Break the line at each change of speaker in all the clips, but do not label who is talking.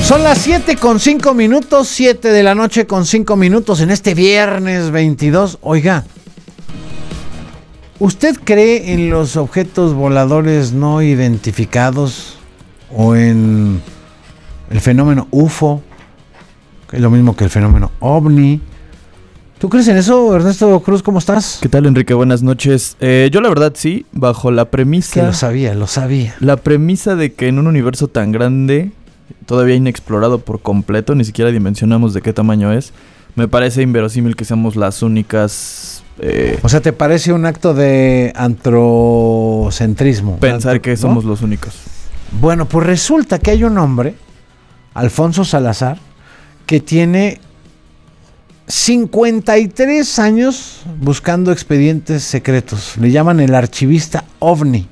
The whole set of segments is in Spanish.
Son las 7:05, 7 de la noche con 5 minutos en este viernes 22. Oiga, ¿usted cree en los objetos voladores no identificados o en el fenómeno UFO, que es lo mismo que el fenómeno OVNI? ¿Tú crees en eso, Ernesto Cruz? ¿Cómo estás?
¿Qué tal, Enrique? Buenas noches. Yo la verdad sí, bajo la premisa...
Que lo sabía.
La premisa de que en un universo tan grande, todavía inexplorado por completo, ni siquiera dimensionamos de qué tamaño es, me parece inverosímil que seamos las únicas...
O sea, ¿te parece un acto de antrocentrismo?
Pensar que somos los únicos.
Bueno, pues resulta que hay un hombre, Alfonso Salazar, que tiene 53 años buscando expedientes secretos. Le llaman el archivista OVNI.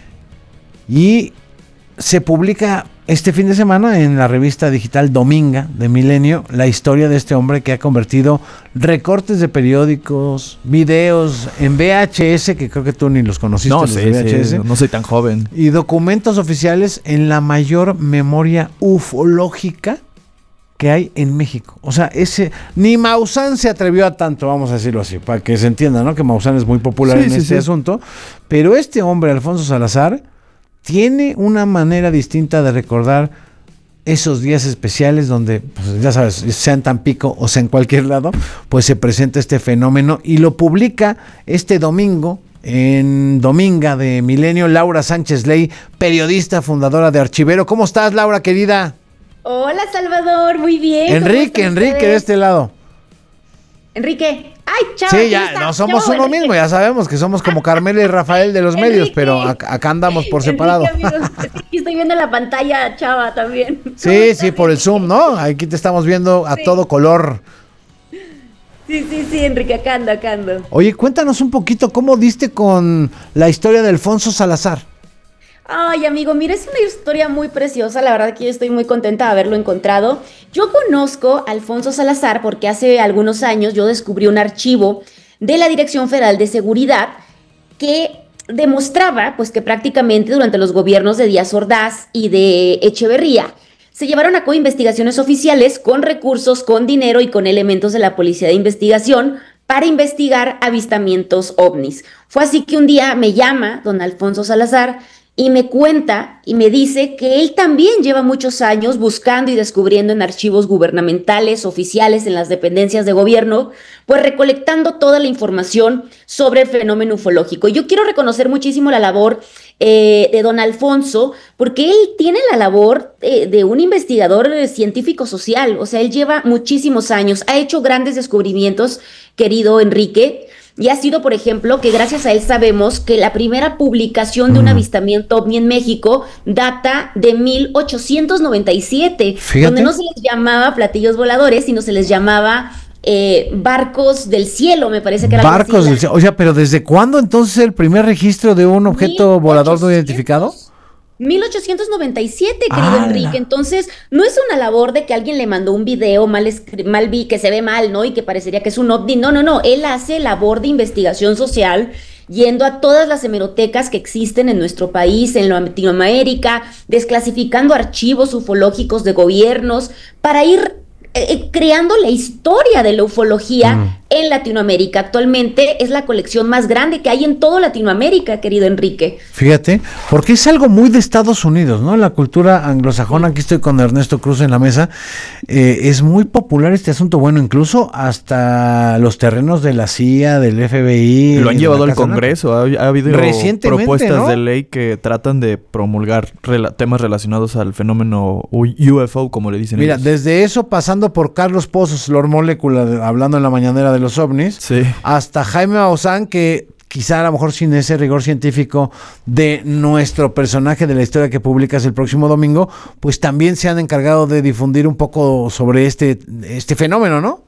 Y se publica este fin de semana en la revista digital Dominga de Milenio la historia de este hombre que ha convertido recortes de periódicos, videos en VHS, que creo que tú ni los conociste.
No,
los
sí,
VHS,
no soy tan joven.
Y documentos oficiales en la mayor memoria ufológica que hay en México. O sea, ni Maussan se atrevió a tanto, vamos a decirlo así, para que se entienda, ¿no? Que Maussan es muy popular en este asunto. Pero este hombre, Alfonso Salazar, tiene una manera distinta de recordar esos días especiales donde, pues, ya sabes, sea en Tampico o sea en cualquier lado, pues se presenta este fenómeno y lo publica este domingo en Dominga de Milenio Laura Sánchez Ley, periodista, fundadora de Archivero. ¿Cómo estás, Laura, querida?
Hola, Salvador, muy bien.
Enrique de este lado.
Enrique, ay, chao.
Sí, ya, no somos uno mismo, ya sabemos que somos como Carmela y Rafael de los medios, pero acá andamos por separado.
Enrique, aquí estoy viendo la pantalla, chava, también.
Sí, por el Zoom, ¿no? Aquí te estamos viendo a todo color.
Sí, Enrique, acá ando.
Oye, cuéntanos un poquito, ¿cómo diste con la historia de Alfonso Salazar?
Ay, amigo, mira, es una historia muy preciosa, la verdad que yo estoy muy contenta de haberlo encontrado. Yo conozco a Alfonso Salazar porque hace algunos años yo descubrí un archivo de la Dirección Federal de Seguridad que demostraba pues que prácticamente durante los gobiernos de Díaz Ordaz y de Echeverría se llevaron a cabo investigaciones oficiales con recursos, con dinero y con elementos de la Policía de Investigación para investigar avistamientos ovnis. Fue así que un día me llama don Alfonso Salazar y me cuenta y me dice que él también lleva muchos años buscando y descubriendo en archivos gubernamentales, oficiales, en las dependencias de gobierno, pues recolectando toda la información sobre el fenómeno ufológico. Yo quiero reconocer muchísimo la labor de don Alfonso, porque él tiene la labor de un investigador científico social. O sea, él lleva muchísimos años, ha hecho grandes descubrimientos, querido Enrique. Y ha sido, por ejemplo, que gracias a él sabemos que la primera publicación de un avistamiento ovni en México data de 1897,
Fíjate.
donde no se les llamaba platillos voladores, sino se les llamaba barcos del cielo, me parece que era
barcos del cielo. O sea, pero ¿desde cuándo entonces el primer registro de un objeto volador no identificado?
1897, querido Enrique. Entonces, no es una labor de que alguien le mandó un video que se ve mal, ¿no? Y que parecería que es un ovni. No. Él hace labor de investigación social, yendo a todas las hemerotecas que existen en nuestro país, en Latinoamérica, desclasificando archivos ufológicos de gobiernos, para ir creando la historia de la ufología en Latinoamérica. Actualmente es la colección más grande que hay en toda Latinoamérica, querido Enrique.
Fíjate, porque es algo muy de Estados Unidos, ¿no? La cultura anglosajona, aquí estoy con Ernesto Cruz en la mesa, es muy popular este asunto. Bueno, incluso hasta los terrenos de la CIA, del FBI.
Lo han llevado al Congreso, ha habido propuestas,
¿no?,
de ley que tratan de promulgar temas relacionados al fenómeno UFO, como le dicen.
Mira,
ellos.
desde eso, pasando por Carlos Pozos, Lord Molecula, hablando en la mañanera de los ovnis,
sí,
hasta Jaime Maussan, que quizá a lo mejor sin ese rigor científico de nuestro personaje de la historia que publicas el próximo domingo, pues también se han encargado de difundir un poco sobre este fenómeno, ¿no?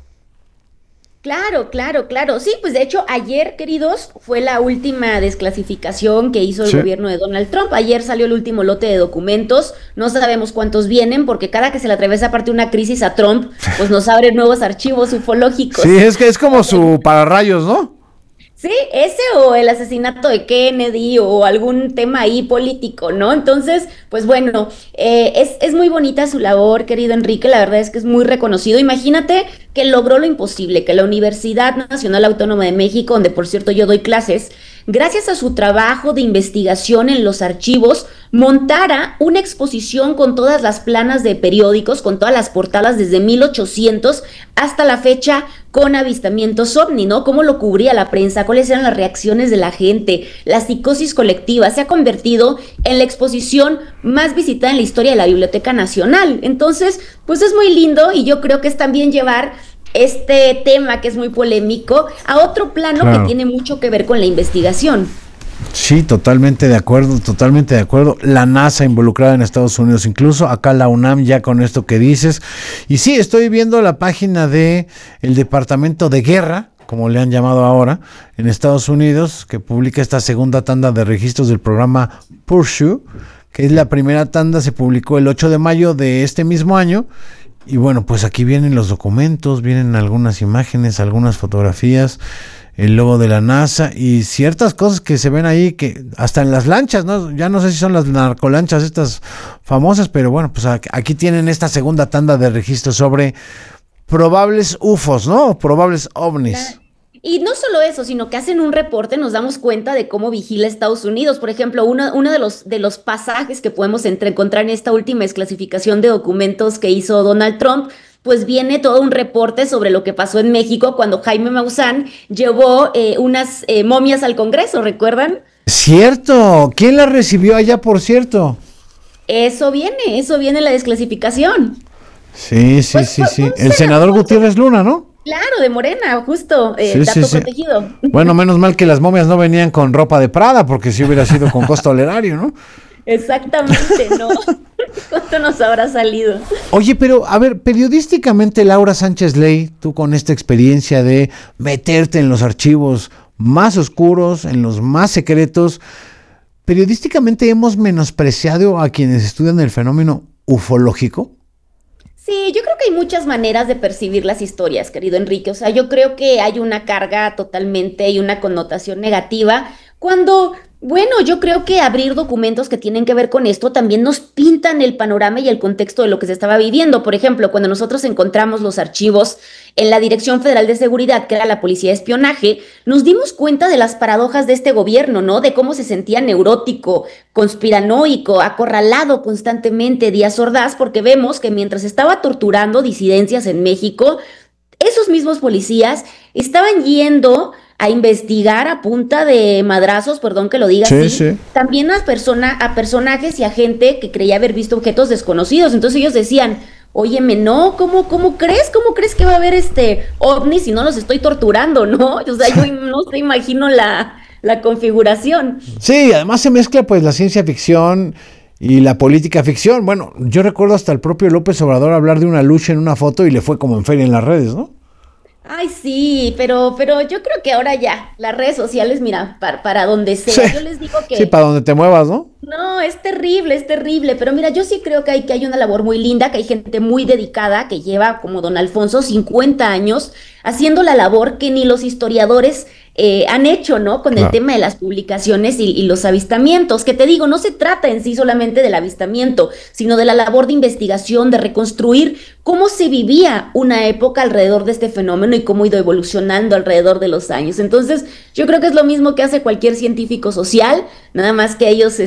Claro. Sí, pues de hecho ayer, queridos, fue la última desclasificación que hizo el gobierno de Donald Trump. Ayer salió el último lote de documentos. No sabemos cuántos vienen, porque cada que se le atraviesa aparte una crisis a Trump, pues nos abre nuevos archivos ufológicos.
Sí, es que es como su pararrayos, ¿no?
Sí, ese o el asesinato de Kennedy o algún tema ahí político, ¿no? Entonces, pues bueno, es muy bonita su labor, querido Enrique, la verdad es que es muy reconocido. Imagínate que logró lo imposible, que la Universidad Nacional Autónoma de México, donde por cierto yo doy clases, gracias a su trabajo de investigación en los archivos, montara una exposición con todas las planas de periódicos, con todas las portadas desde 1800 hasta la fecha con avistamientos ovni, ¿no? Cómo lo cubría la prensa, cuáles eran las reacciones de la gente, la psicosis colectiva. Se ha convertido en la exposición más visitada en la historia de la Biblioteca Nacional. Entonces, pues es muy lindo y yo creo que es también llevar este tema que es muy polémico a otro plano que tiene mucho que ver con la investigación.
Sí, totalmente de acuerdo, totalmente de acuerdo. La NASA involucrada en Estados Unidos, incluso acá la UNAM ya con esto que dices. Y sí, estoy viendo la página de el Departamento de Guerra, como le han llamado ahora, en Estados Unidos, que publica esta segunda tanda de registros del programa Pursuit, que es la primera tanda, se publicó el 8 de mayo de este mismo año. Y bueno, pues aquí vienen los documentos, vienen algunas imágenes, algunas fotografías, el logo de la NASA y ciertas cosas que se ven ahí, que hasta en las lanchas, ¿no? Ya no sé si son las narcolanchas estas famosas, pero bueno, pues aquí tienen esta segunda tanda de registros sobre probables UFOs, ¿no? Probables ovnis.
Y no solo eso, sino que hacen un reporte, nos damos cuenta de cómo vigila Estados Unidos. Por ejemplo, uno de los pasajes que podemos encontrar en esta última desclasificación de documentos que hizo Donald Trump, pues viene todo un reporte sobre lo que pasó en México cuando Jaime Maussan llevó unas momias al Congreso, ¿recuerdan?
Cierto, ¿quién la recibió allá, por cierto?
Eso viene en la desclasificación.
Sí. El senador Gutiérrez Luna, ¿no?
Claro, de Morena, justo,
Sí.
protegido.
Bueno, menos mal que las momias no venían con ropa de Prada, porque si hubiera sido con costo tolerario, ¿no?
Exactamente, ¿no? ¿Cuánto nos habrá salido?
Oye, pero a ver, periodísticamente, Laura Sánchez Ley, tú con esta experiencia de meterte en los archivos más oscuros, en los más secretos, periodísticamente hemos menospreciado a quienes estudian el fenómeno ufológico.
Sí, yo creo que hay muchas maneras de percibir las historias, querido Enrique. O sea, yo creo que hay una carga totalmente y una connotación negativa cuando, bueno, yo creo que abrir documentos que tienen que ver con esto también nos pintan el panorama y el contexto de lo que se estaba viviendo. Por ejemplo, cuando nosotros encontramos los archivos en la Dirección Federal de Seguridad, que era la Policía de Espionaje, nos dimos cuenta de las paradojas de este gobierno, ¿no? De cómo se sentía neurótico, conspiranoico, acorralado constantemente Díaz Ordaz, porque vemos que mientras estaba torturando disidencias en México, esos mismos policías estaban yendo a investigar a punta de madrazos, perdón que lo diga así, también a personajes y a gente que creía haber visto objetos desconocidos. Entonces ellos decían, óyeme, no, ¿cómo crees? ¿Cómo crees que va a haber ovnis si no los estoy torturando, no? O sea, yo no te imagino la configuración.
Sí, además se mezcla pues la ciencia ficción y la política ficción. Bueno, yo recuerdo hasta el propio López Obrador hablar de una lucha en una foto y le fue como en feria en las redes, ¿no?
Ay, sí, pero yo creo que ahora ya, las redes sociales, mira, para donde sea,
sí.
Yo les digo que...
Sí, para donde te muevas, ¿no?
No, es terrible, pero mira, yo sí creo que hay una labor muy linda, que hay gente muy dedicada, que lleva, como don Alfonso, 50 años, haciendo la labor que ni los historiadores han hecho, ¿no? Con el tema de las publicaciones y los avistamientos, que te digo, no se trata en sí solamente del avistamiento, sino de la labor de investigación, de reconstruir cómo se vivía una época alrededor de este fenómeno y cómo ha ido evolucionando alrededor de los años. Entonces, yo creo que es lo mismo que hace cualquier científico social, nada más que ellos,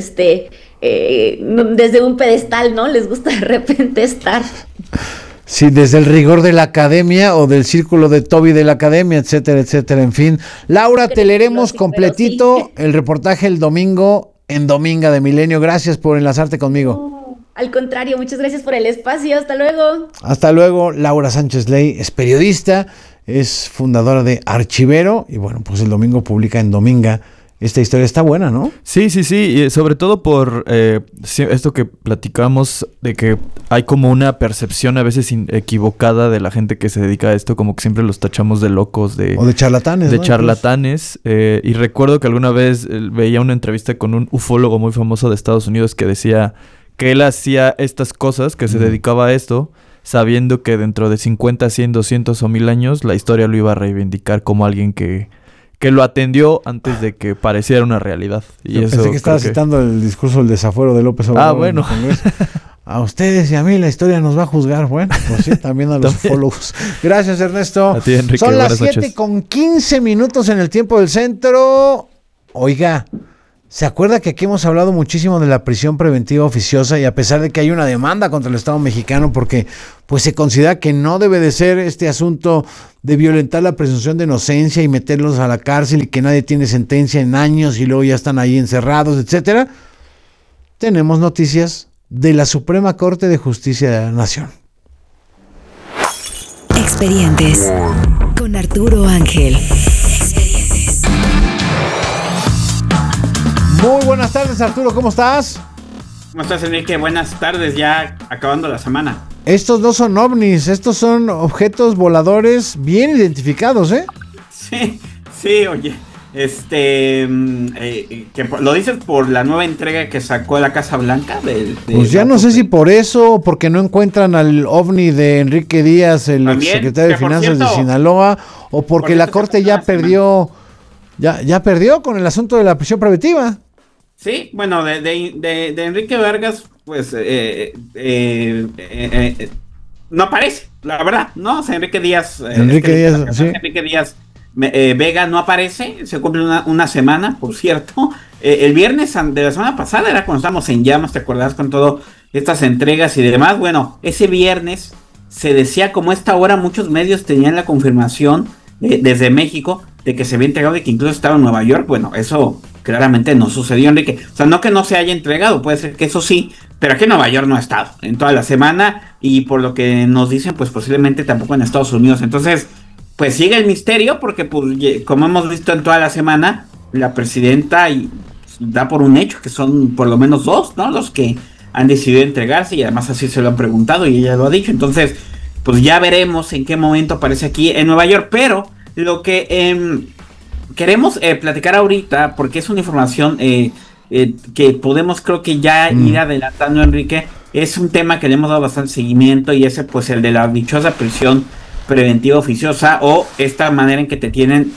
desde un pedestal, ¿no? Les gusta de repente estar...
Sí, desde el rigor de la academia o del círculo de Toby de la academia, etcétera, etcétera, en fin. Laura, te leeremos completito el reportaje el domingo en Dominga de Milenio. Gracias por enlazarte conmigo.
Al contrario, muchas gracias por el espacio. Hasta luego.
Hasta luego. Laura Sánchez Ley es periodista, es fundadora de Archivero y bueno, pues el domingo publica en Dominga. Esta historia está buena, ¿no?
Sí, y sobre todo por esto que platicamos de que hay como una percepción a veces equivocada de la gente que se dedica a esto, como que siempre los tachamos de locos,
o de charlatanes,
de
¿no?
charlatanes. Y recuerdo que alguna vez veía una entrevista con un ufólogo muy famoso de Estados Unidos que decía que él hacía estas cosas, que se dedicaba a esto, sabiendo que dentro de 50, 100, 200 o 1000 años la historia lo iba a reivindicar como alguien que que lo atendió antes de que pareciera una realidad. Y
Yo
eso
pensé que estaba citando el discurso del desafuero de López Obrador.
Bueno.
A ustedes y a mí la historia nos va a juzgar. Bueno, pues sí, también a los follows. Gracias, Ernesto.
A ti, Enrique.
Son las
Buenas noches.
7:15 en el tiempo del centro. Oiga, ¿se acuerda que aquí hemos hablado muchísimo de la prisión preventiva oficiosa? Y a pesar de que hay una demanda contra el Estado mexicano porque pues se considera que no debe de ser este asunto de violentar la presunción de inocencia y meterlos a la cárcel y que nadie tiene sentencia en años y luego ya están ahí encerrados, etcétera. Tenemos noticias de la Suprema Corte de Justicia de la Nación.
Expedientes con Arturo Ángel.
Muy buenas tardes, Arturo, ¿cómo estás?
¿Cómo estás, Enrique? Buenas tardes, ya acabando la semana.
Estos no son ovnis, estos son objetos voladores bien identificados, ¿eh?
Sí, oye, que lo dices por la nueva entrega que sacó la Casa Blanca.
Pues ya no sé si por eso o porque no encuentran al ovni de Enrique Díaz, el secretario de Finanzas de Sinaloa, o porque la Corte ya perdió, ya perdió con el asunto de la prisión preventiva.
Sí, bueno, de Enrique Vargas, pues no aparece, la verdad, ¿no? O sea, Enrique Díaz,
sí.
Enrique Díaz Vega no aparece, se cumple una semana, por cierto. El viernes de la semana pasada era cuando estábamos en llamas, ¿te acordás? Con todas estas entregas y demás. Bueno, ese viernes se decía, como a esta hora muchos medios tenían la confirmación desde México de que se había entregado y que incluso estaba en Nueva York. Bueno, eso claramente no sucedió, Enrique. O sea, no que no se haya entregado, puede ser que eso sí, pero aquí en Nueva York no ha estado en toda la semana y por lo que nos dicen, pues posiblemente tampoco en Estados Unidos. Entonces, pues sigue el misterio porque, pues, como hemos visto en toda la semana, la presidenta da por un hecho que son por lo menos dos, ¿no? Los que han decidido entregarse y además así se lo han preguntado y ella lo ha dicho. Entonces, pues ya veremos en qué momento aparece aquí en Nueva York, pero lo que queremos platicar ahorita, porque es una información que podemos, creo que ya ir adelantando, Enrique, es un tema que le hemos dado bastante seguimiento y ese, pues, el de la dichosa prisión preventiva oficiosa o esta manera en que te tienen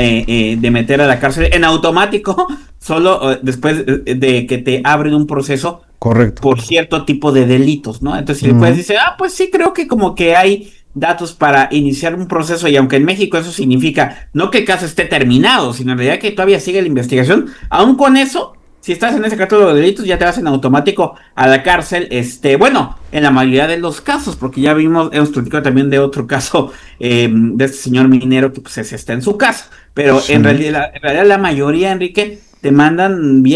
de meter a la cárcel en automático solo después de que te abren un proceso.
Correcto.
Por cierto tipo de delitos, ¿no? Entonces, si después dice, pues sí, creo que como que hay datos para iniciar un proceso, y aunque en México eso significa no que el caso esté terminado, sino en realidad que todavía sigue la investigación, aún con eso, si estás en ese catálogo de delitos, ya te vas en automático a la cárcel, bueno, en la mayoría de los casos, porque ya hemos platicado también de otro caso de este señor minero que pues está en su casa, pero sí. en realidad la mayoría, Enrique, te mandan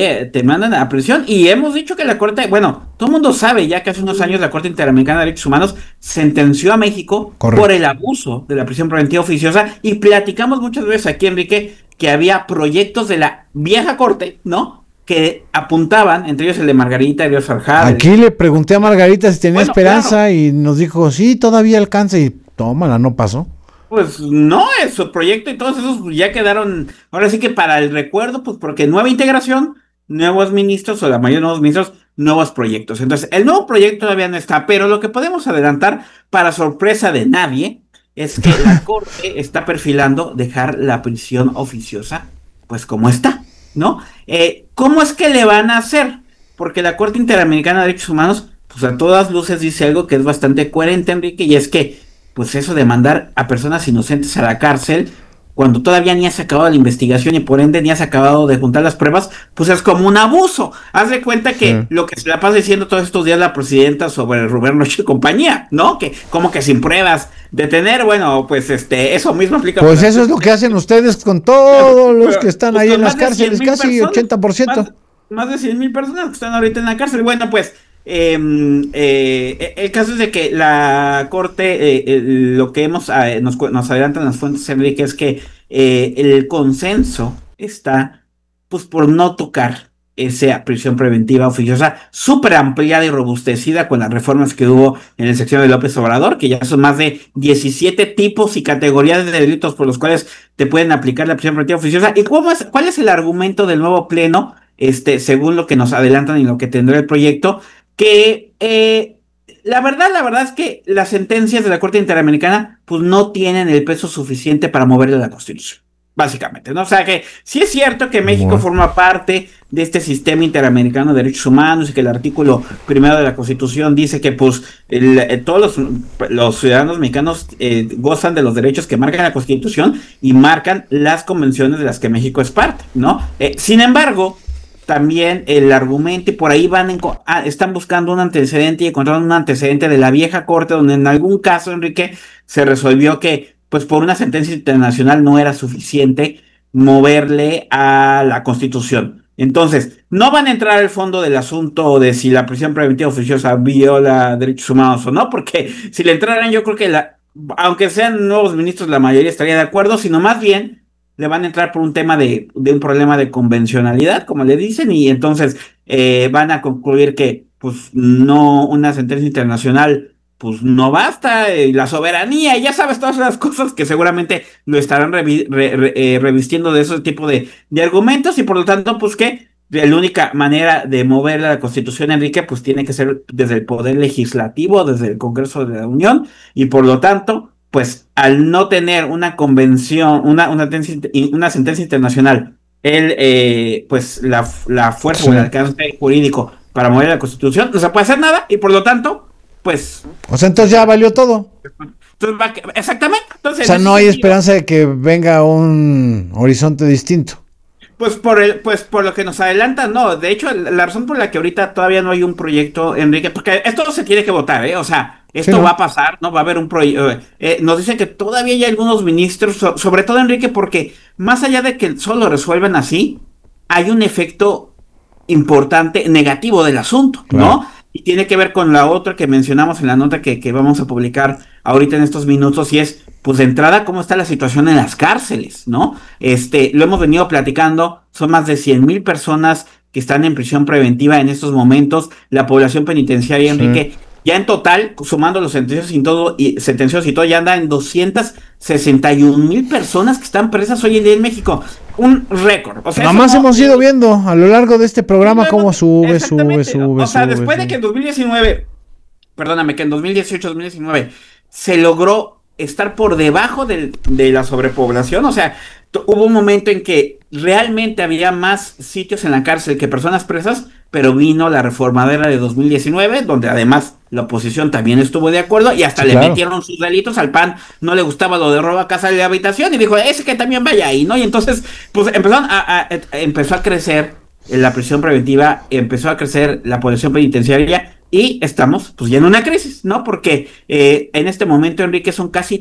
a prisión, y hemos dicho que la Corte, bueno, todo el mundo sabe ya que hace unos años la Corte Interamericana de Derechos Humanos sentenció a México por el abuso de la prisión preventiva oficiosa, y platicamos muchas veces aquí, Enrique, que había proyectos de la vieja Corte, ¿no?, que apuntaban, entre ellos el de Margarita Ríos Farjada.
Aquí le pregunté a Margarita si tenía esperanza, claro, y nos dijo, sí, todavía alcanza, y tómala, no pasó.
Pues no, su proyecto y todos esos ya quedaron, ahora sí que para el recuerdo, pues porque nueva integración, nuevos ministros, o la mayoría de nuevos ministros, nuevos proyectos. Entonces, el nuevo proyecto todavía no está, pero lo que podemos adelantar, para sorpresa de nadie, es que la Corte está perfilando dejar la prisión oficiosa, pues como está, ¿no? ¿Cómo es que le van a hacer? Porque la Corte Interamericana de Derechos Humanos, pues a todas luces dice algo que es bastante coherente, Enrique, y es que pues eso de mandar a personas inocentes a la cárcel cuando todavía ni has acabado la investigación y por ende ni has acabado de juntar las pruebas, pues es como un abuso. Haz de cuenta que lo que se la pasa diciendo todos estos días la presidenta sobre Rubén Rocha y compañía, ¿no? Que como que sin pruebas detener, bueno, pues eso mismo aplica.
Pues eso es lo que hacen ustedes con todos los que están pues ahí en las cárceles, casi personas, 80%.
Más de 100,000 personas que están ahorita en la cárcel. Bueno, pues el caso es de que la Corte, lo que nos adelantan las fuentes, Enrique, es que el consenso está pues por no tocar esa prisión preventiva oficiosa súper ampliada y robustecida con las reformas que hubo en la sección de López Obrador, que ya son más de 17 tipos y categorías de delitos por los cuales te pueden aplicar la prisión preventiva oficiosa. ¿Y cuál es el argumento del nuevo pleno? Según lo que nos adelantan y lo que tendrá el proyecto, que la verdad es que las sentencias de la Corte Interamericana pues no tienen el peso suficiente para moverle la Constitución, básicamente, ¿no? O sea que sí es cierto que México forma parte de este sistema interamericano de derechos humanos y que el artículo 1 de la Constitución dice que pues todos los ciudadanos mexicanos gozan de los derechos que marcan la Constitución y marcan las convenciones de las que México es parte, ¿no? Sin embargo, también el argumento, y por ahí están buscando un antecedente y encontraron un antecedente de la vieja corte, donde en algún caso, Enrique, se resolvió que, pues por una sentencia internacional no era suficiente moverle a la Constitución. Entonces, no van a entrar al fondo del asunto de si la prisión preventiva oficiosa viola derechos humanos o no, porque si le entraran, yo creo que aunque sean nuevos ministros, la mayoría estaría de acuerdo, sino más bien le van a entrar por un tema de un problema de convencionalidad, como le dicen, y entonces van a concluir que pues no, una sentencia internacional pues no basta, la soberanía, ya sabes, todas las cosas que seguramente lo estarán revistiendo de ese tipo de argumentos, y por lo tanto, pues que la única manera de mover la Constitución, Enrique, pues tiene que ser desde el Poder Legislativo, desde el Congreso de la Unión, y por lo tanto, pues al no tener una convención, una sentencia internacional, pues la fuerza o el alcance jurídico para mover la Constitución, no se puede hacer nada, y por lo tanto, pues...
O sea, entonces ya valió todo.
Entonces exactamente. Entonces,
o sea, no hay esperanza de que venga un horizonte distinto.
Pues por lo que nos adelantan, no. De hecho, la razón por la que ahorita todavía no hay un proyecto, Enrique, porque esto se tiene que votar, ¿eh? O sea, esto sí, va a pasar, ¿no? Va a haber un proyecto. Nos dicen que todavía hay algunos ministros, sobre todo, Enrique, porque más allá de que solo resuelvan así, hay un efecto importante negativo del asunto, ¿no? Claro. Y tiene que ver con la otra que mencionamos en la nota que vamos a publicar ahorita en estos minutos, y es, pues de entrada, cómo está la situación en las cárceles, ¿no? Lo hemos venido platicando, son más de 100,000 personas que están en prisión preventiva en estos momentos. La población penitenciaria, sí, Enrique, ya en total, sumando los sentencios y todo, ya anda en 261,000 personas que están presas hoy en día en México. Un récord. O sea,
nada más hemos ido viendo a lo largo de este programa cómo sube.
O sea, después de que en 2019, perdóname, que en 2018, 2019 se logró estar por debajo de la sobrepoblación, o sea, hubo un momento en que realmente había más sitios en la cárcel que personas presas, pero vino la reformadera de 2019, donde además la oposición también estuvo de acuerdo y hasta le metieron sus delitos. Al PAN no le gustaba lo de robo a casa de habitación y dijo, ese que también vaya ahí, ¿no? Y entonces, pues empezó a crecer la prisión preventiva, empezó a crecer la población penitenciaria, y estamos pues ya en una crisis, ¿no? Porque en este momento, Enrique, son casi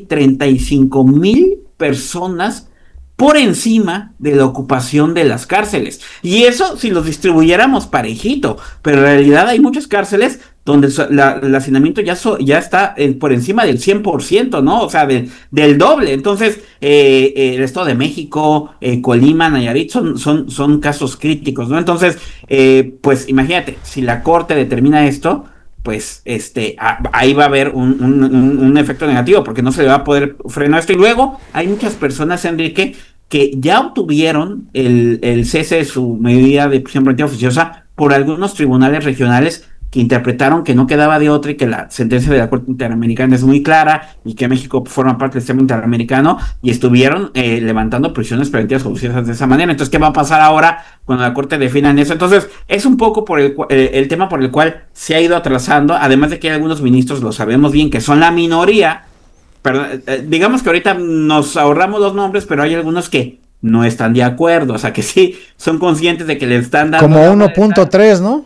35,000 personas por encima de la ocupación de las cárceles. Y eso si los distribuyéramos parejito, pero en realidad hay muchas cárceles donde el hacinamiento ya está por encima del 100%, ¿no? O sea, del doble. Entonces, el Estado de México, Colima, Nayarit, son casos críticos, ¿no? Entonces, pues imagínate, si la Corte determina esto, pues ahí va a haber un efecto negativo, porque no se le va a poder frenar esto. Y luego hay muchas personas, Enrique, que ya obtuvieron el cese de su medida de prisión preventiva oficiosa por algunos tribunales regionales que interpretaron que no quedaba de otra y que la sentencia de la Corte Interamericana es muy clara y que México forma parte del sistema interamericano, y estuvieron levantando prisiones preventivas oficiosas de esa manera. Entonces, ¿qué va a pasar ahora cuando la Corte defina eso? Entonces, es un poco por el tema por el cual se ha ido atrasando, además de que hay algunos ministros, lo sabemos bien, que son la minoría. Perdón, digamos que ahorita nos ahorramos los nombres, pero hay algunos que no están de acuerdo, o sea, que sí son conscientes de que le están dando...
Como 1.3, ¿no?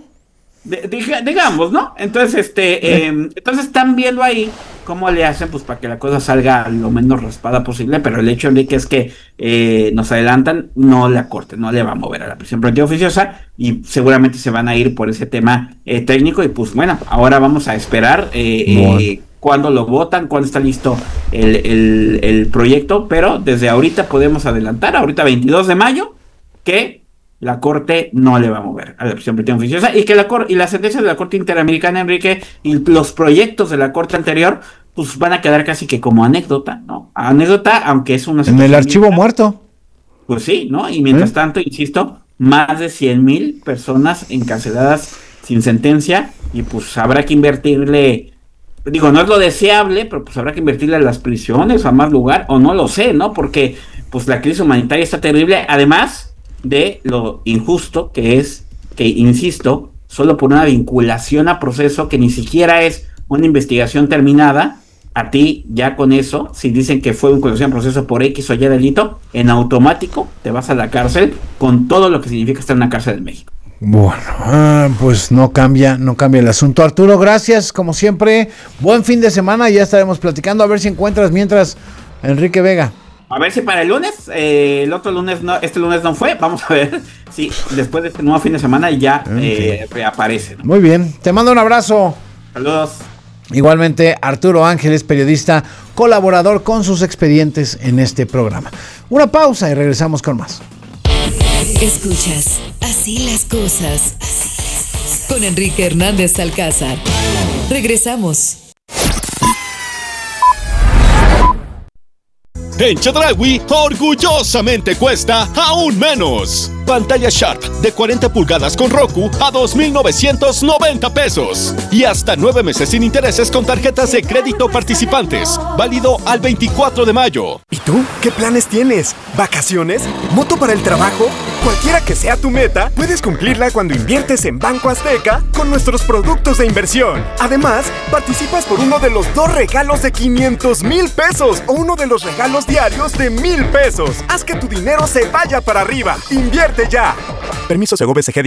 Digamos, ¿no? Entonces, entonces están viendo ahí cómo le hacen, pues, para que la cosa salga lo menos raspada posible, pero el hecho, Enrique, es que nos adelantan, no la Corte, no le va a mover a la prisión preventiva oficiosa, y seguramente se van a ir por ese tema técnico, y pues, bueno, ahora vamos a esperar cuándo lo votan, cuándo está listo el proyecto, pero desde ahorita podemos adelantar, ahorita 22 de mayo, que la Corte no le va a mover a la prisión preventiva oficiosa, y que la sentencia de la Corte Interamericana, Enrique, y los proyectos de la Corte anterior, pues van a quedar casi que como anécdota, ¿no? Anécdota, aunque es una...
En el archivo muerto.
Pues sí, ¿no? Y mientras tanto, insisto, más de 100,000 personas encarceladas sin sentencia, y pues habrá que invertirle... Digo, no es lo deseable, pero pues habrá que invertirle a las prisiones, a más lugar, o no lo sé, ¿no? Porque pues la crisis humanitaria está terrible, además de lo injusto que es que, insisto, solo por una vinculación a proceso que ni siquiera es una investigación terminada, a ti ya con eso, si dicen que fue vinculación a proceso por X o Y delito, en automático te vas a la cárcel con todo lo que significa estar en una cárcel en México.
Bueno, pues no cambia el asunto. Arturo, gracias, como siempre. Buen fin de semana, ya estaremos platicando, a ver si encuentras mientras a Enrique Vega.
A ver si para el lunes, el otro lunes no, este lunes no fue, vamos a ver si después de este nuevo fin de semana ya reaparece, ¿no?
Muy bien, te mando un abrazo.
Saludos.
Igualmente, Arturo Ángeles, periodista, colaborador con sus expedientes en este programa. Una pausa y regresamos con más.
Escuchas Así las cosas con Enrique Hernández Alcázar. Regresamos.
En Chedraui, orgullosamente cuesta aún menos. Pantalla Sharp de 40 pulgadas con Roku a 2,990 pesos. Y hasta 9 meses sin intereses con tarjetas de crédito participantes. Válido al 24 de mayo.
¿Y tú? ¿Qué planes tienes? ¿Vacaciones? ¿Moto para el trabajo? Cualquiera que sea tu meta, puedes cumplirla cuando inviertes en Banco Azteca con nuestros productos de inversión. Además, participas por uno de los 2 regalos de 500,000 pesos o uno de los regalos diarios de 1,000 pesos. Haz que tu dinero se vaya para arriba. Invierte ya. Permiso Segov BCG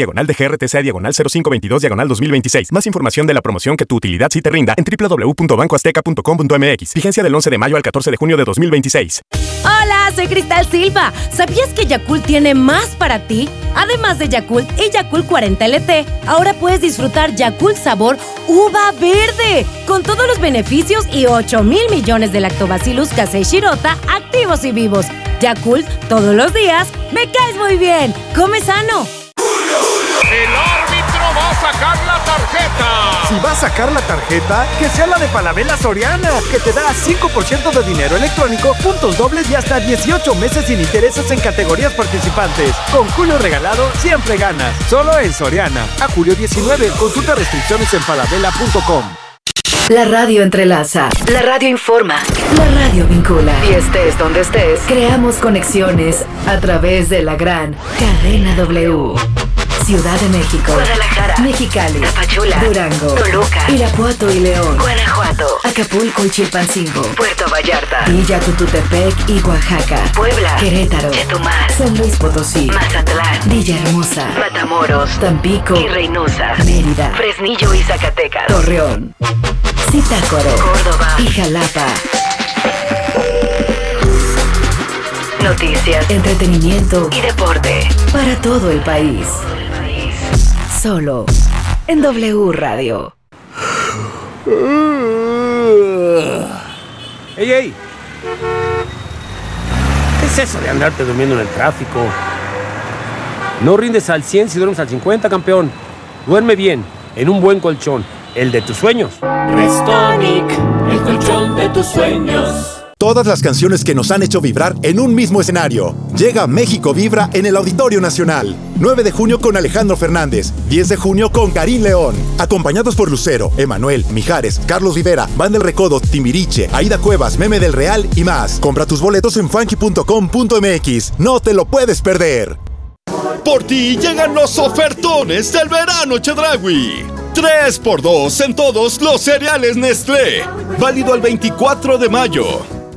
/DGRTC/0522/2026. Más información de la promoción que tu utilidad sí te rinda en www.bancoazteca.com.mx. Vigencia del 11 de mayo al 14 de junio de 2026.
Hola, soy Cristal Silva. ¿Sabías que Yakult tiene más para ti? Además de Yakult y Yakult 40 LT, ahora puedes disfrutar Yakult sabor uva verde, con todos los beneficios y 8,000 millones de lactobacillus casei shirota activos y vivos. Yakult, todos los días, me caes muy bien. Come sano.
El árbitro va a sacar la tarjeta.
Si va a sacar la tarjeta, que sea la de Falabella Soriana, que te da 5% de dinero electrónico, puntos dobles y hasta 18 meses sin intereses en categorías participantes. Con Julio Regalado siempre ganas. Solo en Soriana. A julio 19. Consulta restricciones en falabella.com.
La radio entrelaza, la radio informa, la radio vincula. Y estés donde estés, creamos conexiones a través de la gran Cadena W. Ciudad de México, Guadalajara, Mexicali, Tapachula, Durango, Toluca, Irapuato y León, Guanajuato, Acapulco y Chilpancingo, Puerto Vallarta, Villa Tututepec y Oaxaca, Puebla, Querétaro, Chetumal, San Luis Potosí, Mazatlán, Villahermosa, Matamoros, Tampico y Reynosa, Mérida, Fresnillo y Zacatecas, Torreón, Zitácuaro, Córdoba y Jalapa. Noticias, entretenimiento y deporte para todo el país. Solo en W Radio.
¡Ey, ey! ¿Qué es eso de andarte durmiendo en el tráfico? No rindes al 100 si duermes al 50, campeón. Duerme bien, en un buen colchón, el de tus sueños.
Restonic, el colchón de tus sueños.
Todas las canciones que nos han hecho vibrar en un mismo escenario. Llega México Vibra en el Auditorio Nacional. 9 de junio con Alejandro Fernández. 10 de junio con Karim León. Acompañados por Lucero, Emanuel, Mijares, Carlos Rivera, Banda El Recodo, Timbiriche, Aida Cuevas, Meme del Real y más. Compra tus boletos en funky.com.mx. No te lo puedes perder.
Por ti llegan los ofertones del verano Chedraui. 3x2 en todos los cereales Nestlé. Válido al 24 de mayo.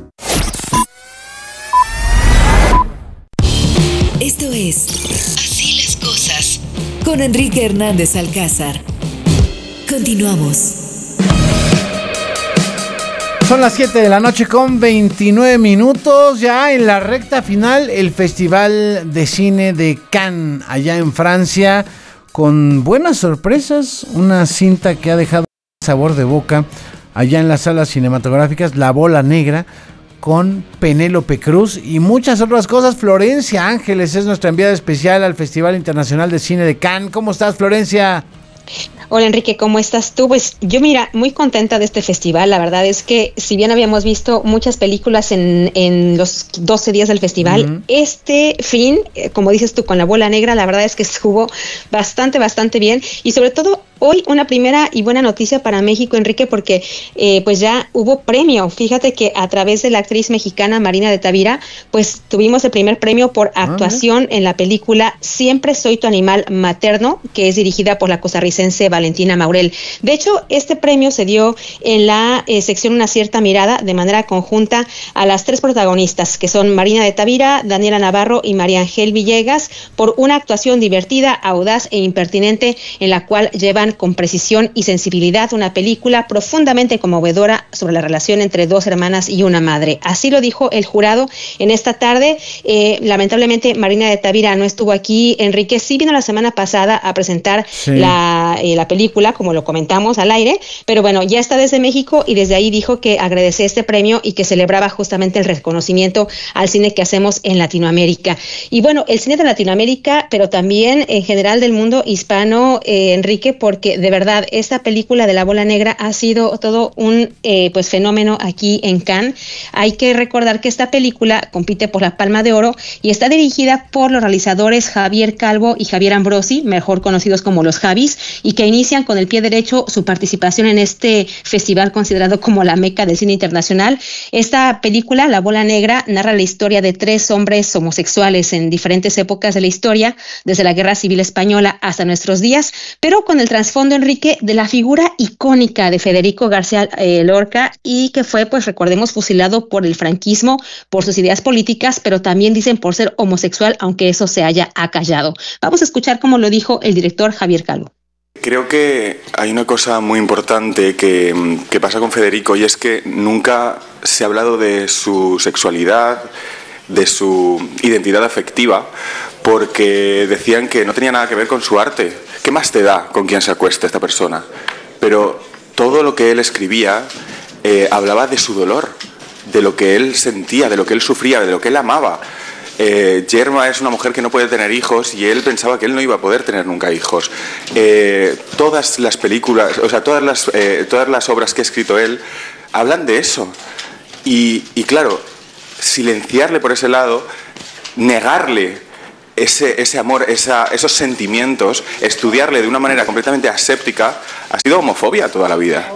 Esto es Así las cosas con Enrique Hernández Alcázar. Continuamos.
Son las 7 de la noche con 29 minutos. Ya en la recta final, el Festival de Cine de Cannes, allá en Francia, con buenas sorpresas. Una cinta que ha dejado sabor de boca allá en las salas cinematográficas, La Bola Negra, con Penélope Cruz y muchas otras cosas. Florencia Ángeles es nuestra enviada especial al Festival Internacional de Cine de Cannes. ¿Cómo estás, Florencia?
Hola Enrique, ¿cómo estás tú? Pues yo mira, muy contenta de este festival. La verdad es que si bien habíamos visto muchas películas en los 12 días del festival, este fin, como dices tú, con La Bola Negra, la verdad es que estuvo bastante bien, y sobre todo hoy una primera y buena noticia para México, Enrique, porque pues ya hubo premio. Fíjate que a través de la actriz mexicana Marina de Tavira, pues tuvimos el primer premio por actuación en la película Siempre soy tu animal materno, que es dirigida por la costarricense Valentina Maurel. De hecho, este premio se dio en la sección Una cierta mirada de manera conjunta a las 3 protagonistas, que son Marina de Tavira, Daniela Navarro y María Ángel Villegas, por una actuación divertida, audaz e impertinente, en la cual llevan con precisión y sensibilidad una película profundamente conmovedora sobre la relación entre 2 hermanas y una madre. Así lo dijo el jurado en esta tarde. Lamentablemente Marina de Tavira no estuvo aquí, Enrique. Sí vino la semana pasada a presentar la película, como lo comentamos al aire, pero bueno, ya está desde México, y desde ahí dijo que agradecía este premio y que celebraba justamente el reconocimiento al cine que hacemos en Latinoamérica. Y bueno, el cine de Latinoamérica, pero también en general del mundo hispano, Enrique, porque de verdad esta película de La Bola Negra ha sido todo un pues fenómeno aquí en Cannes. Hay que recordar que esta película compite por la Palma de Oro y está dirigida por los realizadores Javier Calvo y Javier Ambrosi, mejor conocidos como los Javis, y que inician con el pie derecho su participación en este festival considerado como la meca del cine internacional. Esta película, La Bola Negra, narra la historia de 3 hombres homosexuales en diferentes épocas de la historia, desde la Guerra Civil Española hasta nuestros días, pero con el trasfondo, Enrique, de la figura icónica de Federico García Lorca, y que fue, pues recordemos, fusilado por el franquismo por sus ideas políticas, pero también dicen por ser homosexual, aunque eso se haya acallado. Vamos a escuchar cómo lo dijo el director Javier Calvo.
Creo que hay una cosa muy importante que pasa con Federico, y es que nunca se ha hablado de su sexualidad, de su identidad afectiva, porque decían que no tenía nada que ver con su arte. ¿Qué más te da con quién se acuesta esta persona? Pero todo lo que él escribía hablaba de su dolor, de lo que él sentía, de lo que él sufría, de lo que él amaba. Yerma es una mujer que no puede tener hijos, y él pensaba que él no iba a poder tener nunca hijos. Todas las películas, o sea, todas las obras que ha escrito él hablan de eso. Y claro, silenciarle por ese lado, negarle ese amor, esos sentimientos, estudiarle de una manera completamente aséptica, ha sido homofobia toda la vida.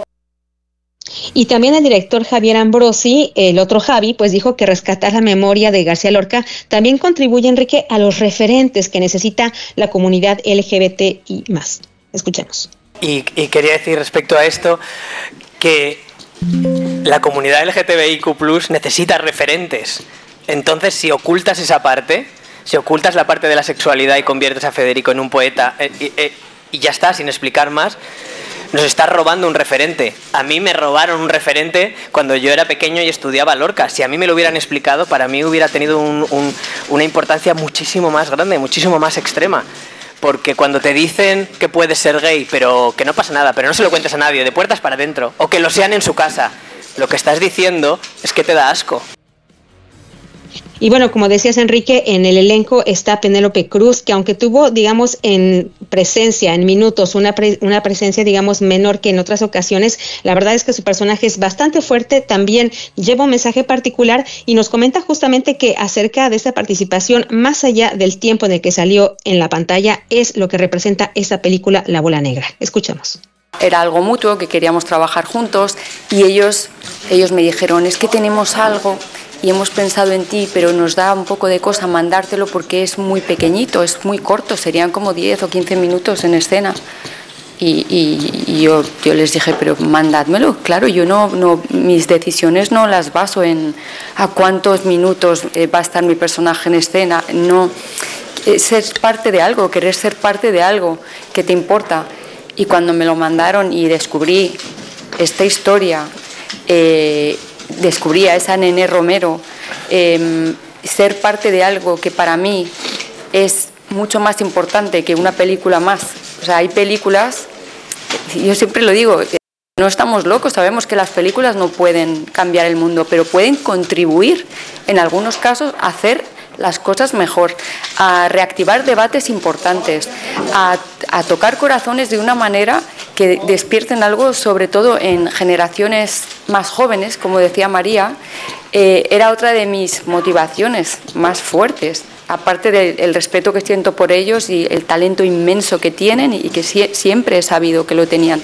Y también el director Javier Ambrosi, el otro Javi, pues dijo que rescatar la memoria de García Lorca también contribuye, Enrique, a los referentes que necesita la comunidad LGBTI+. Escuchemos.
Y quería decir respecto a esto que la comunidad LGTBIQ+ necesita referentes. Entonces, si ocultas esa parte, si ocultas la parte de la sexualidad y conviertes a Federico en un poeta y ya está, sin explicar más, nos estás robando un referente. A mí me robaron un referente cuando yo era pequeño y estudiaba Lorca. Si a mí me lo hubieran explicado, para mí hubiera tenido una importancia muchísimo más grande, muchísimo más extrema. Porque cuando te dicen que puedes ser gay, pero que no pasa nada, pero no se lo cuentes a nadie, de puertas para adentro, o que lo sean en su casa, lo que estás diciendo es que te da asco.
Y bueno, como decías, Enrique, en el elenco está Penélope Cruz, que aunque tuvo, digamos, en presencia, en minutos, una presencia, digamos, menor que en otras ocasiones, la verdad es que su personaje es bastante fuerte, también lleva un mensaje particular, y nos comenta justamente que acerca de esta participación, más allá del tiempo en el que salió en la pantalla, es lo que representa esta película La Bola Negra. Escuchamos.
Era algo mutuo, que queríamos trabajar juntos, y ellos me dijeron, es que tenemos algo y hemos pensado en ti, pero nos da un poco de cosa mandártelo porque es muy pequeñito, es muy corto, serían como 10 o 15 minutos en escena. Y yo les dije, pero mandádmelo. Claro, yo no mis decisiones no las baso en a cuántos minutos va a estar mi personaje en escena. No, ser parte de algo, querer ser parte de algo que te importa. Y cuando me lo mandaron y descubrí esta historia, descubrí a esa Nené Romero, ser parte de algo que para mí es mucho más importante que una película más. O sea, hay películas, yo siempre lo digo, no estamos locos, sabemos que las películas no pueden cambiar el mundo, pero pueden contribuir en algunos casos a hacer las cosas mejor, a reactivar debates importantes, a tocar corazones de una manera que despierten algo, sobre todo en generaciones más jóvenes, como decía María. Era otra de mis motivaciones más fuertes, aparte del respeto que siento por ellos y el talento inmenso que tienen y que siempre he sabido que lo tenían.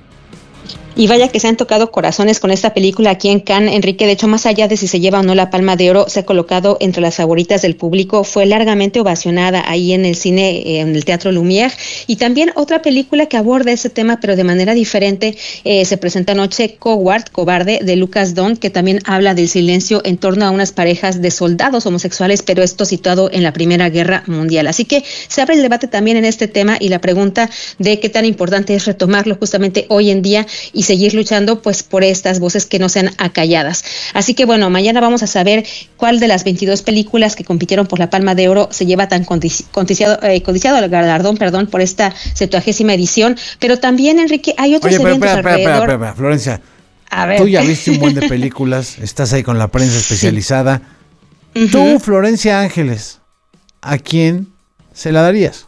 Y vaya que se han tocado corazones con esta película aquí en Cannes, Enrique. De hecho, más allá de si se lleva o no la Palma de Oro, se ha colocado entre las favoritas del público. Fue largamente ovacionada ahí en el cine, en el Teatro Lumière. Y también otra película que aborda ese tema, pero de manera diferente, se presenta anoche, Cobarde, de Lucas Don, que también habla del silencio en torno a unas parejas de soldados homosexuales, pero esto situado en la Primera Guerra Mundial. Así que se abre el debate también en este tema y la pregunta de qué tan importante es retomarlo justamente hoy en día y seguir luchando pues por estas voces que no sean acalladas. Así que bueno, mañana vamos a saber cuál de las 22 películas que compitieron por la Palma de Oro se lleva tan codiciado el galardón, por esta 70ª edición. Pero también, Enrique, hay otros eventos alrededor.
Espera, Florencia.
A ver.
Tú ya viste un buen de películas, estás ahí con la prensa especializada. Sí. Tú, Florencia Ángeles, ¿a quién se la darías?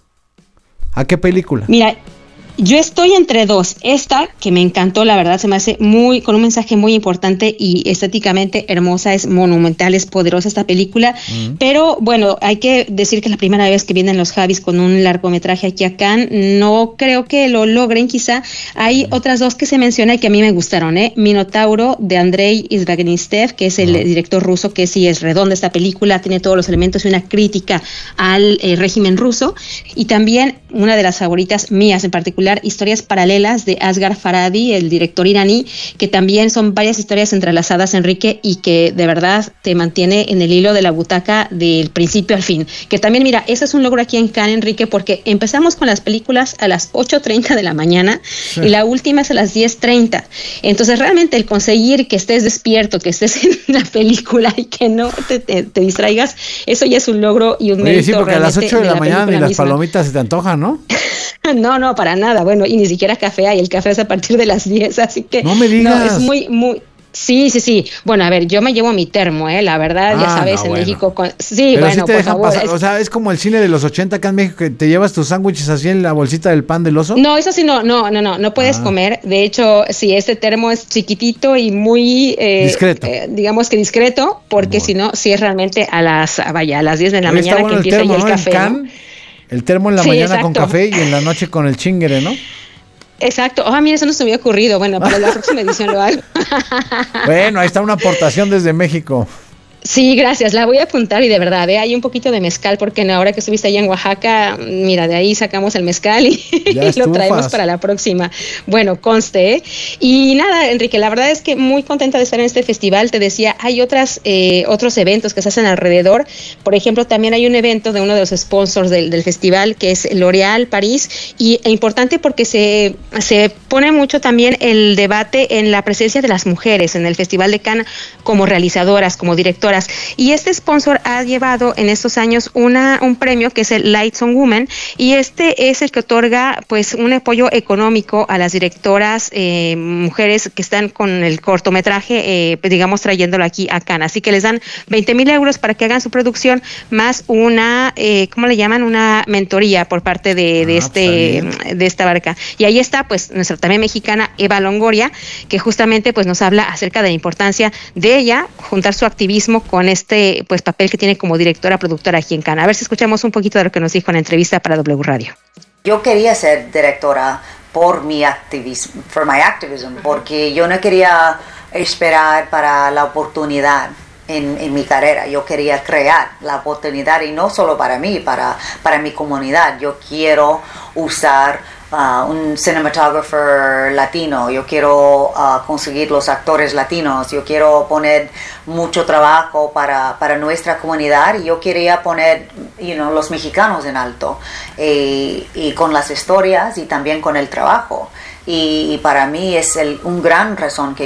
¿A qué película?
Mira, yo estoy entre dos. Esta, que me encantó, la verdad, se me hace con un mensaje muy importante y estéticamente hermosa, es monumental, es poderosa esta película. Pero bueno, hay que decir que es la primera vez que vienen los Javis con un largometraje aquí a Cannes. No creo que lo logren, quizá. Hay otras dos que se mencionan y que a mí me gustaron, Minotauro, de Andrei Izvagnistev, que es el director ruso, que sí es redonda esta película, tiene todos los elementos y una crítica al régimen ruso. Y también una de las favoritas mías en particular, Historias paralelas, de Asghar Farhadi, el director iraní, que también son varias historias entrelazadas, Enrique, y que de verdad te mantiene en el hilo de la butaca del principio al fin. Que también, mira, ese es un logro aquí en Cannes, Enrique, porque empezamos con las películas a las 8:30 de la mañana y la última es a las 10:30. Entonces, realmente el conseguir que estés despierto, que estés en la película y que no te distraigas, eso ya es un logro y un mérito.
Sí, porque a las 8 de la mañana ni las
misma.
Palomitas se te antojan, ¿no?
No, para nada. Bueno, y ni siquiera café hay. El café es a partir de las 10, así que...
No me digas.
No, es muy... Sí. Bueno, a ver, yo me llevo mi termo, la verdad, ya sabes, en México... Sí,
pero
bueno,
sí te
por
dejan
favor.
Pasar, o sea, es como el cine de los 80 acá en México, que te llevas tus sándwiches así en la bolsita del pan del oso.
No, eso sí, no puedes comer. De hecho, sí, este termo es chiquitito y muy...
discreto.
Digamos que discreto, porque si no, sí es realmente a las 10 de la mañana
bueno,
que empieza
termo,
ya el café,
El termo en la mañana
exacto.
con café y en la noche con el chingere, ¿no?
Exacto. Mira, eso no se me había ocurrido. Bueno, para la próxima edición lo hago.
Bueno, ahí está una aportación desde México.
Sí, gracias, la voy a apuntar y de verdad, hay un poquito de mezcal porque ahora que estuviste allá en Oaxaca, mira, de ahí sacamos el mezcal y lo traemos para la próxima. Bueno, conste, Y nada, Enrique, la verdad es que muy contenta de estar en este festival. Te decía, hay otros eventos que se hacen alrededor. Por ejemplo, también hay un evento de uno de los sponsors del festival, que es L'Oréal París, y es importante porque se pone mucho también el debate en la presencia de las mujeres en el Festival de Cannes como realizadoras, como directoras. Y este sponsor ha llevado en estos años un premio que es el Lights on Women, y este es el que otorga pues un apoyo económico a las directoras mujeres que están con el cortometraje, digamos, trayéndolo aquí a Cannes. Así que les dan 20,000 euros para que hagan su producción, más una, ¿cómo le llaman? Una mentoría por parte de esta barca. Y ahí está pues nuestra también mexicana Eva Longoria, que justamente pues nos habla acerca de la importancia de ella juntar su activismo con este pues papel que tiene como directora productora aquí en Cannes. A ver si escuchamos un poquito de lo que nos dijo en la entrevista para W Radio.
Yo quería ser directora por mi activismo, porque yo no quería esperar para la oportunidad en mi carrera. Yo quería crear la oportunidad, y no solo para mí, para mi comunidad. Yo quiero usar un cinematographer latino, yo quiero conseguir los actores latinos, yo quiero poner mucho trabajo para nuestra comunidad, y yo quería poner los mexicanos en alto, y con las historias y también con el trabajo. Y para mí es un gran razón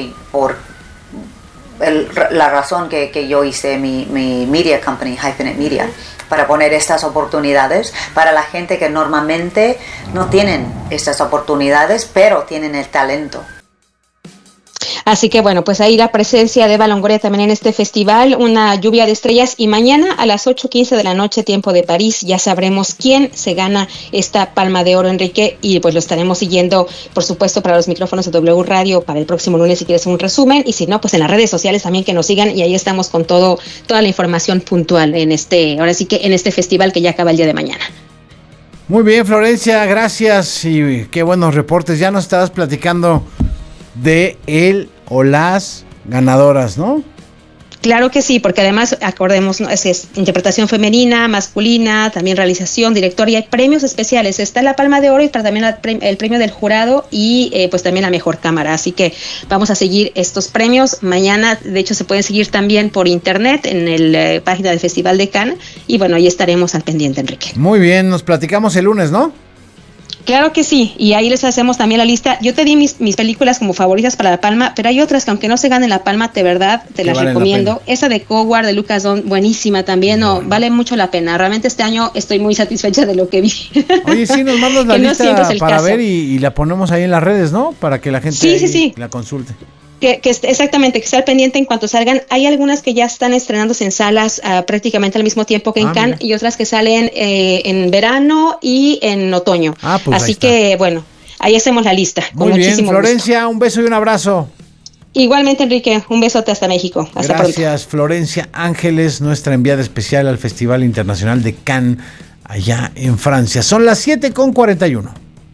la razón que yo hice mi media company, Hyphenate Media, para poner estas oportunidades para la gente que normalmente no tienen estas oportunidades, pero tienen el talento.
Así que bueno, pues ahí la presencia de Eva Longoria también en este festival, una lluvia de estrellas, y mañana a las 8:15 de la noche, tiempo de París, ya sabremos quién se gana esta Palma de Oro, Enrique, y pues lo estaremos siguiendo, por supuesto, para los micrófonos de W Radio para el próximo lunes si quieres un resumen, y si no, pues en las redes sociales también que nos sigan, y ahí estamos con toda la información puntual ahora sí que en este festival que ya acaba el día de mañana.
Muy bien, Florencia, gracias y qué buenos reportes. Ya nos estabas platicando de él o las ganadoras, ¿no?
Claro que sí, porque además, acordemos, ¿no? es interpretación femenina, masculina, también realización, director, y hay premios especiales. Está la Palma de Oro y también el premio del jurado y pues también la mejor cámara. Así que vamos a seguir estos premios. Mañana, de hecho, se pueden seguir también por internet en la página del Festival de Cannes. Y bueno, ahí estaremos al pendiente, Enrique.
Muy bien, nos platicamos el lunes, ¿no?
Claro que sí, y ahí les hacemos también la lista. Yo te di mis películas como favoritas para la Palma, pero hay otras que aunque no se ganen la Palma, de verdad te las recomiendo. Esa de Coward de Lucas Don, buenísima también, vale mucho la pena. Realmente este año estoy muy satisfecha de lo que vi.
Oye, sí, nos mandas la lista para ver y la ponemos ahí en las redes, ¿no? Para que la gente la consulte.
Exactamente, que esté al pendiente en cuanto salgan. Hay algunas que ya están estrenándose en salas prácticamente al mismo tiempo que en Cannes, y otras que salen en verano y en otoño.
Pues
así que bueno, ahí hacemos la lista.
Muy bien, Florencia, gusto. Un beso y un abrazo.
Igualmente, Enrique, un besote hasta México. Hasta
Gracias,
pronto.
Florencia Ángeles, nuestra enviada especial al Festival Internacional de Cannes, allá en Francia. Son las 7:41.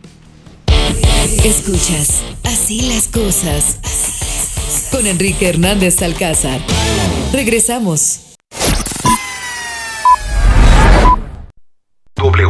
Escuchas Así las cosas con Enrique Hernández Alcázar. Regresamos.